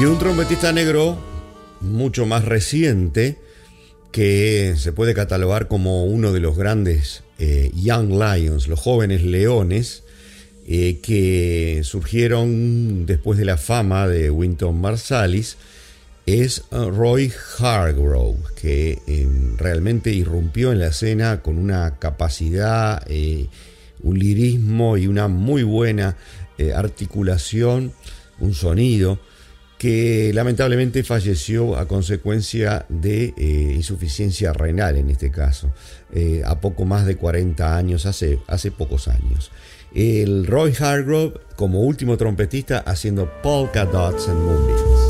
Y un trompetista negro mucho más reciente, que se puede catalogar como uno de los grandes Young Lions, los jóvenes leones, que surgieron después de la fama de Wynton Marsalis, es Roy Hargrove, que realmente irrumpió en la escena con una capacidad, un lirismo y una muy buena articulación, un sonido, que lamentablemente falleció a consecuencia de insuficiencia renal en este caso, a poco más de 40 años, hace pocos años. El Roy Hargrove como último trompetista haciendo Polka Dots and Moonbeams.